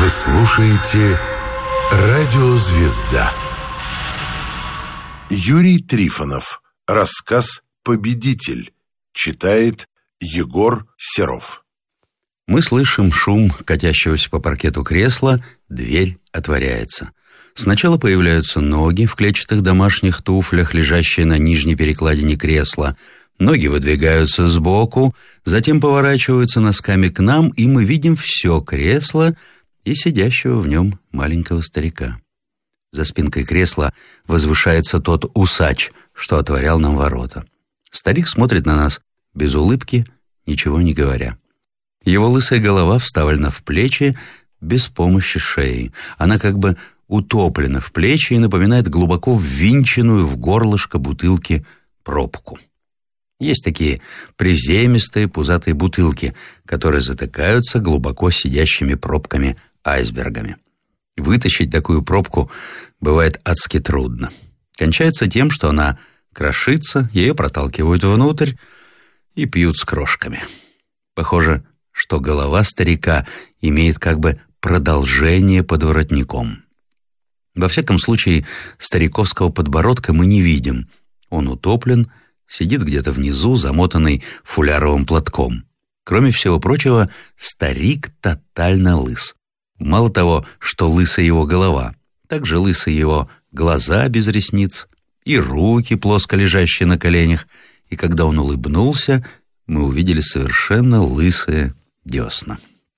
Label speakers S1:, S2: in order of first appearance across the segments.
S1: Вы слушаете «Радио Звезда». Юрий Трифонов. Рассказ «Победитель». Читает Егор Серов.
S2: Мы слышим шум катящегося по паркету кресла, дверь отворяется. Сначала появляются ноги в клетчатых домашних туфлях, лежащие на нижней перекладине кресла. Ноги выдвигаются сбоку, затем поворачиваются носками к нам, и мы видим все кресло и сидящего в нем маленького старика. За спинкой кресла возвышается тот усач, что отворял нам ворота. Старик смотрит на нас без улыбки, ничего не говоря. Его лысая голова вставлена в плечи без помощи шеи. Она как бы утоплена в плечи и напоминает глубоко ввинченную в горлышко бутылки пробку. Есть такие приземистые пузатые бутылки, которые затыкаются глубоко сидящими пробками-айсбергами. Вытащить такую пробку бывает адски трудно. Кончается тем, что она крошится, ее проталкивают внутрь и пьют с крошками. Похоже, что голова старика имеет как бы продолжение под воротником. Во всяком случае, стариковского подбородка мы не видим. Он утоплен, сидит где-то внизу, замотанный фуляровым платком. Кроме всего прочего, старик тотально лыс. Мало того, что лысая его голова, также лысые его глаза без ресниц и руки, плоско лежащие на коленях. И когда он улыбнулся, мы увидели совершенно лысые десна.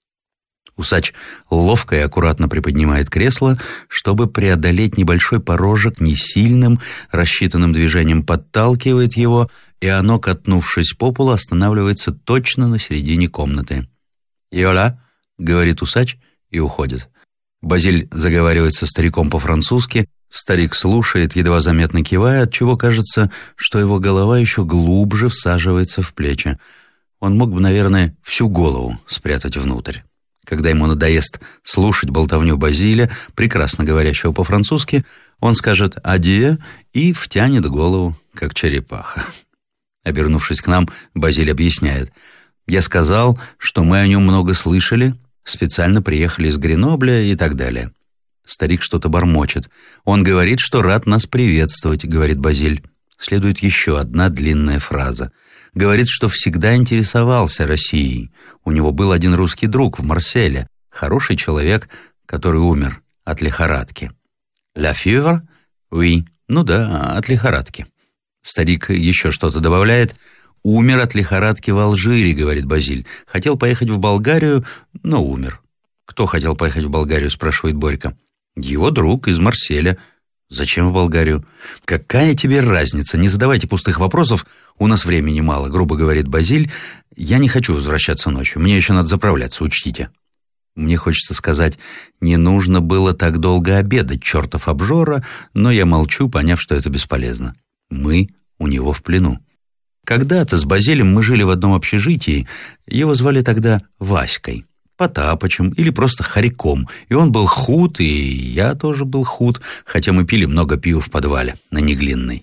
S2: Усач ловко и аккуратно приподнимает кресло, чтобы преодолеть небольшой порожек, не сильным, рассчитанным движением подталкивает его, и оно, катнувшись по полу, останавливается точно на середине комнаты. «Йола», — говорит усач и уходит. Базиль заговаривает со стариком по-французски. Старик слушает, едва заметно кивая, отчего кажется, что его голова еще глубже всаживается в плечи. Он мог бы, наверное, всю голову спрятать внутрь. Когда ему надоест слушать болтовню Базиля, прекрасно говорящего по-французски, он скажет «адье» и втянет голову, как черепаха. Обернувшись к нам, Базиль объясняет: «Я сказал, что мы о нем много слышали, специально приехали из Гренобля и так далее». Старик что-то бормочет. «Он говорит, что рад нас приветствовать», — говорит Базиль. Следует еще одна длинная фраза. Говорит, что всегда интересовался Россией. У него был один русский друг в Марселе, хороший человек, который умер от лихорадки. «La fièvre? Oui». Ну да, от лихорадки. Старик еще что-то добавляет. «Умер от лихорадки в Алжире», — говорит Базиль. «Хотел поехать в Болгарию, но умер». «Кто хотел поехать в Болгарию?» — спрашивает Борька. «Его друг из Марселя». «Зачем в Болгарию?» «Какая тебе разница? Не задавайте пустых вопросов. У нас времени мало», — грубо говорит Базиль. «Я не хочу возвращаться ночью. Мне еще надо заправляться, учтите». Мне хочется сказать, не нужно было так долго обедать, чертов обжора, но я молчу, поняв, что это бесполезно. Мы у него в плену. Когда-то с Базилем мы жили в одном общежитии. Его звали тогда Васькой, Потапычем или просто Харьком. И он был худ, и я тоже был худ, хотя мы пили много пива в подвале на Неглинной.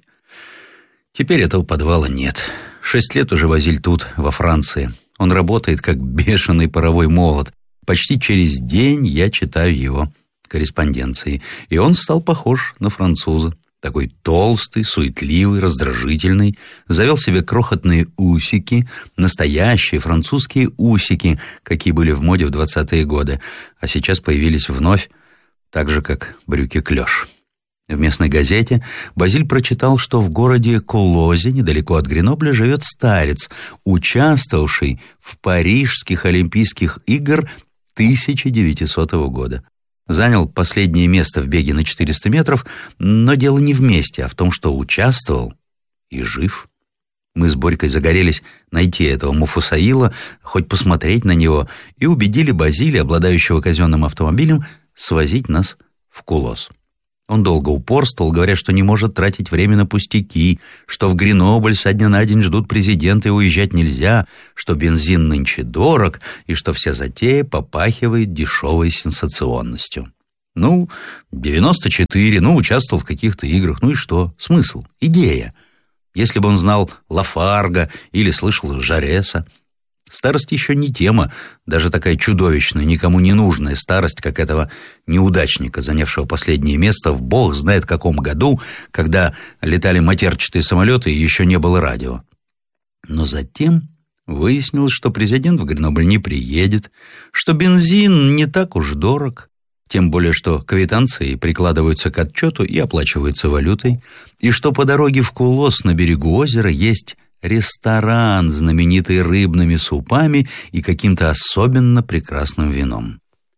S2: Теперь этого подвала нет. 6 лет уже Базиль тут, во Франции. Он работает как бешеный паровой молот. Почти через день я читаю его корреспонденции. И он стал похож на француза. Такой толстый, суетливый, раздражительный. Завел себе крохотные усики, настоящие французские усики, какие были в моде в 20-е годы, а сейчас появились вновь, так же, как брюки-клёш. В местной газете Базиль прочитал, что в городе Кулозе, недалеко от Гренобля, живет старец, участвовавший в Парижских Олимпийских играх 1900 года. Занял последнее место в беге на 400 метров, но дело не в месте, а в том, что участвовал и жив. Мы с Борькой загорелись найти этого Муфусаила, хоть посмотреть на него, и убедили Базиля, обладающего казенным автомобилем, свозить нас в Кулоз. Он долго упорствовал, говоря, что не может тратить время на пустяки, что в Гренобль со дня на день ждут президента и уезжать нельзя, что бензин нынче дорог и что вся затея попахивает дешевой сенсационностью. 94, участвовал в каких-то играх, и что? Смысл? Идея. Если бы он знал Лафарга или слышал Жареса. Старость еще не тема, даже такая чудовищная, никому не нужная старость, как этого неудачника, занявшего последнее место в бог знает каком году, когда летали матерчатые самолеты и еще не было радио. Но затем выяснилось, что президент в Гренобль не приедет, что бензин не так уж дорог, тем более что квитанции прикладываются к отчету и оплачиваются валютой, и что по дороге в Кулос на берегу озера есть ресторан, знаменитый рыбными супами и каким-то особенно прекрасным вином.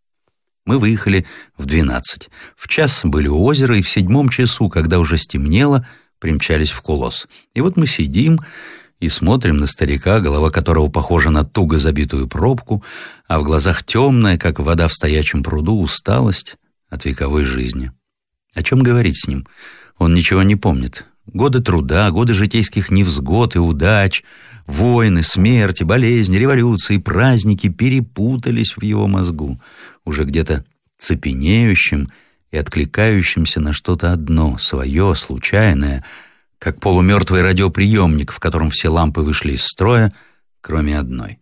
S2: Мы выехали в 12. В час были у озера, и в 7 часу, когда уже стемнело, примчались в Кулос. И вот мы сидим и смотрим на старика, голова которого похожа на туго забитую пробку, а в глазах темная, как вода в стоячем пруду, усталость от вековой жизни. О чем говорить с ним? Он ничего не помнит. Годы труда, годы житейских невзгод и удач, войны, смерти, болезни, революции, праздники перепутались в его мозгу, уже где-то цепенеющим и откликающимся на что-то одно, свое, случайное, как полумертвый радиоприемник, в котором все лампы вышли из строя, кроме одной.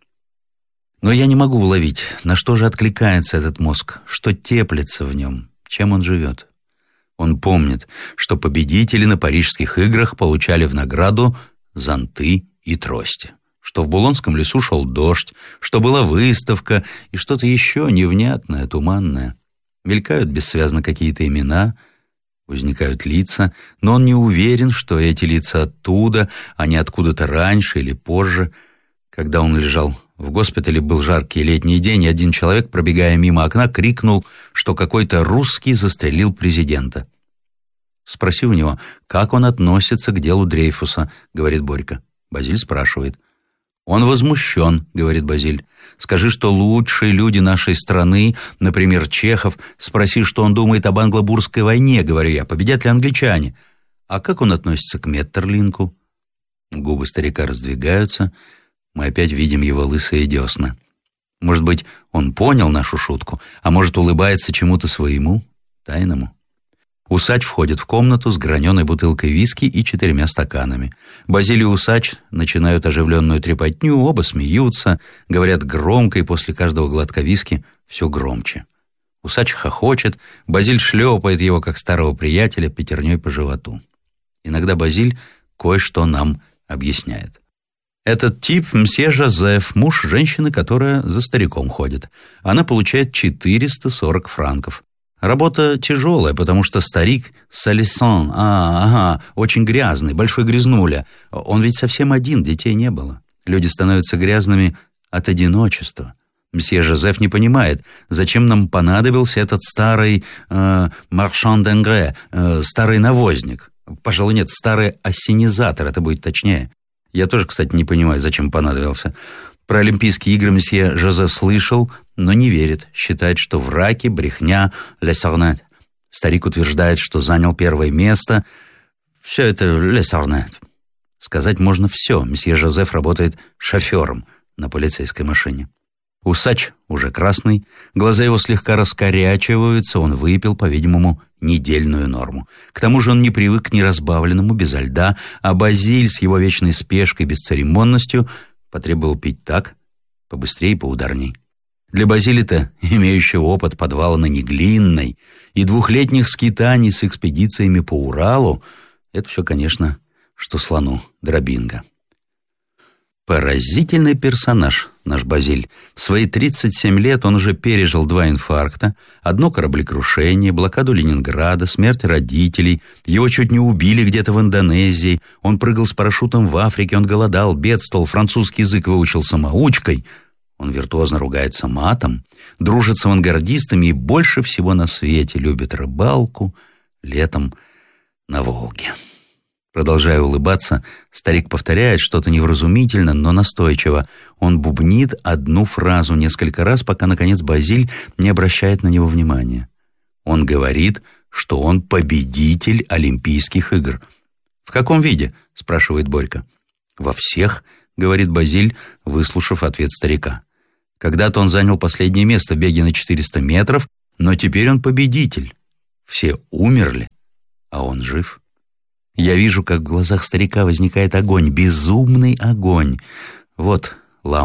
S2: Но я не могу уловить, на что же откликается этот мозг, что теплится в нем, чем он живет. Он помнит, что победители на Парижских играх получали в награду зонты и трости, что в Булонском лесу шел дождь, что была выставка и что-то еще невнятное, туманное. Мелькают бессвязно какие-то имена, возникают лица, но он не уверен, что эти лица оттуда, а не откуда-то раньше или позже. Когда он лежал в госпитале, был жаркий летний день, и один человек, пробегая мимо окна, крикнул, что какой-то русский застрелил президента. «Спроси у него, как он относится к делу Дрейфуса», — говорит Борька. Базиль спрашивает. «Он возмущен», — говорит Базиль. «Скажи, что лучшие люди нашей страны, например, Чехов, спроси, что он думает об англо-бурской войне», — говорю я, «победят ли англичане? А как он относится к Меттерлинку?» Губы старика раздвигаются, мы опять видим его лысые десна. Может быть, он понял нашу шутку, а может, улыбается чему-то своему, тайному. Усач входит в комнату с граненой бутылкой виски и 4 стаканами. Базиль и Усач начинают оживленную трепотню, оба смеются, говорят громко, и после каждого глотка виски все громче. Усач хохочет, Базиль шлепает его, как старого приятеля, пятерней по животу. Иногда Базиль кое-что нам объясняет. Этот тип мсье Жозеф, муж женщины, которая за стариком ходит. Она получает 440 франков. Работа тяжелая, потому что старик салисан, очень грязный, большой грязнуля. Он ведь совсем один, детей не было. Люди становятся грязными от одиночества. Мсье Жозеф не понимает, зачем нам понадобился этот старый маршан денгре, старый навозник. Пожалуй, нет, старый ассенизатор, это будет точнее. Я тоже, кстати, не понимаю, зачем понадобился. Про Олимпийские игры месье Жозеф слышал, но не верит. Считает, что враки, брехня, «le sornet». Старик утверждает, что занял 1 место. Все это «le sornet». Сказать можно все. Месье Жозеф работает шофером на полицейской машине. Усач уже красный, глаза его слегка раскорячиваются, он выпил, по-видимому, недельную норму. К тому же он не привык к неразбавленному, безо льда, а Базиль с его вечной спешкой, бесцеремонностью потребовал пить так, побыстрее и поударней. Для Базиля-то, имеющего опыт подвала на Неглинной и 2-летних скитаний с экспедициями по Уралу, это все, конечно, что слону дробинга. Поразительный персонаж наш Базиль. В свои 37 лет он уже пережил 2 инфаркта, 1 кораблекрушение, блокаду Ленинграда, смерть родителей, его чуть не убили где-то в Индонезии, он прыгал с парашютом в Африке, он голодал, бедствовал, французский язык выучил самоучкой, он виртуозно ругается матом, дружит с авангардистами и больше всего на свете любит рыбалку летом на Волге. Продолжая улыбаться, старик повторяет что-то невразумительно, но настойчиво. Он бубнит одну фразу несколько раз, пока, наконец, Базиль не обращает на него внимания. Он говорит, что он победитель Олимпийских игр. «В каком виде?» — спрашивает Борька. «Во всех», — говорит Базиль, выслушав ответ старика. «Когда-то он занял последнее место в беге на 400 метров, но теперь он победитель. Все умерли, а он жив». Я вижу, как в глазах старика возникает огонь, безумный огонь. Вот лампа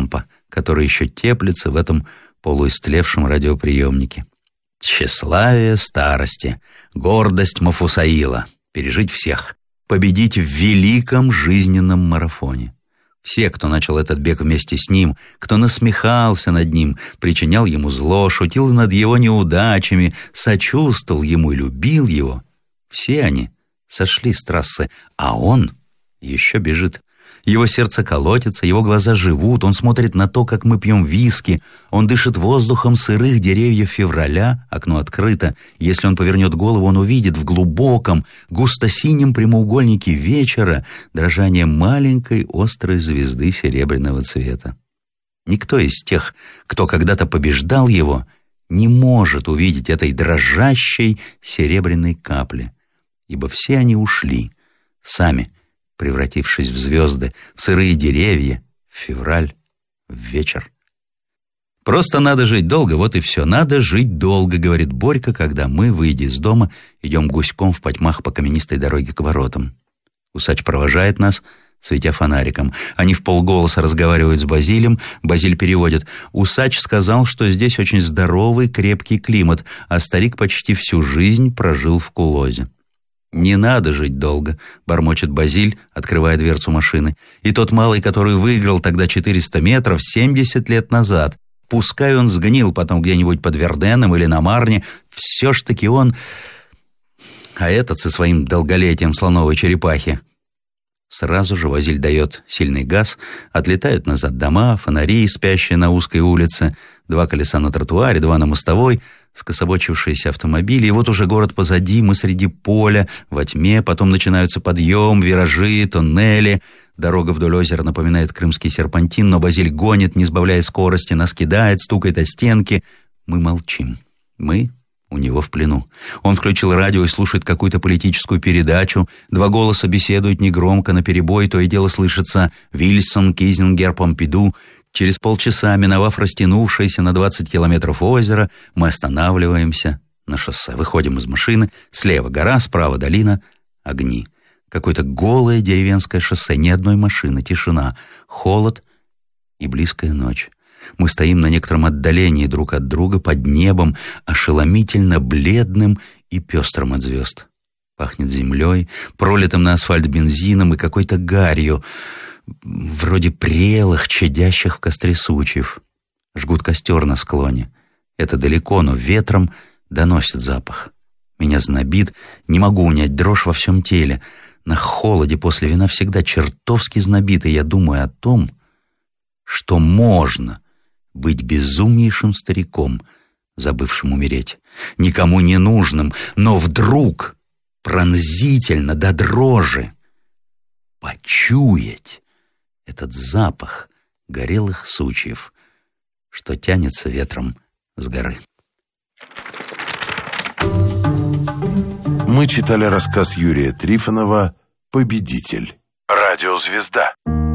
S2: который еще теплится в этом полуистлевшем радиоприемнике. Тщеславие старости, гордость Мафусаила, пережить всех, победить в великом жизненном марафоне. Все, кто начал этот бег вместе с ним, кто насмехался над ним, причинял ему зло, шутил над его неудачами, сочувствовал ему и любил его, все они сошли с трассы, а он еще бежит. Его сердце колотится, его глаза живут, он смотрит на то, как мы пьем виски, он дышит воздухом сырых деревьев февраля, окно открыто. Если он повернет голову, он увидит в глубоком, густо-синем прямоугольнике вечера дрожание маленькой острой звезды серебряного цвета. Никто из тех, кто когда-то побеждал его, не может увидеть этой дрожащей серебряной капли, ибо все они ушли, сами, превратившись в звезды, в сырые деревья, в февраль, в вечер. «Просто надо жить долго, вот и все. Надо жить долго», — говорит Борька, когда мы, выйдя из дома, идем гуськом в потьмах по каменистой дороге к воротам. Усач провожает нас, светя фонариком. Они вполголоса разговаривают с Базилем. Базиль переводит: «Усач сказал, что здесь очень здоровый, крепкий климат, а старик почти всю жизнь прожил в Кулозе». «Не надо жить долго», — бормочет Базиль, открывая дверцу машины. «И тот малый, который выиграл тогда 400 метров 70 лет назад, пускай он сгнил потом где-нибудь под Верденом или на Марне, все ж таки он... А этот со своим долголетием слоновой черепахи». Сразу же Базиль дает сильный газ, отлетают назад дома, фонари, спящие на узкой улице, 2 колеса на тротуаре, 2 на мостовой, скособочившиеся автомобили, и вот уже город позади, мы среди поля, во тьме, потом начинаются подъем, виражи, тоннели. Дорога вдоль озера напоминает крымский серпантин, но Базиль гонит, не сбавляя скорости, нас кидает, стукает о стенки. Мы молчим. Мы у него в плену. Он включил радио и слушает какую-то политическую передачу. 2 голоса беседуют негромко, наперебой, то и дело слышится Вильсон, Кизингер, Помпиду. Через полчаса, миновав растянувшееся на 20 километров озеро, мы останавливаемся на шоссе. Выходим из машины. Слева гора, справа долина, огни. Какое-то голое деревенское шоссе, ни одной машины, тишина, холод и близкая ночь. Мы стоим на некотором отдалении друг от друга под небом, ошеломительно бледным и пестрым от звезд. Пахнет землей, пролитым на асфальт бензином и какой-то гарью, вроде прелых, чадящих в костре сучьев. Жгут костер на склоне. Это далеко, но ветром доносит запах. Меня знобит, не могу унять дрожь во всем теле. На холоде после вина всегда чертовски знобит, и я думаю о том, что можно быть безумнейшим стариком, забывшим умереть, никому не нужным, но вдруг пронзительно до дрожи почуять этот запах горелых сучьев, что тянется ветром с горы.
S1: Мы читали рассказ Юрия Трифонова «Победитель». Радиозвезда.